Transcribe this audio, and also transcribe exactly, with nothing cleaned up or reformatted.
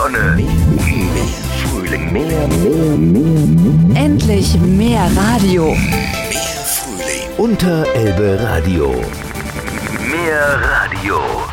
Sonne. Mehr Frühling. Mehr, mehr, mehr, mehr. Endlich mehr Radio. Mehr Frühling. Unterelbe Radio. Mehr Radio.